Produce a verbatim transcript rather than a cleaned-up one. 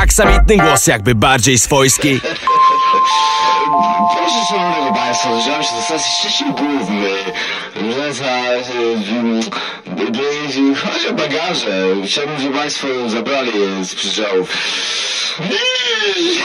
aksamitny głos, jakby bardziej swojski. Proszę szanownego państwa, zbliżamy się do stacji Szczecin-Główny. Chodzi o bagaże. Chciałbym, żeby państwo zabrali je z przyczałów.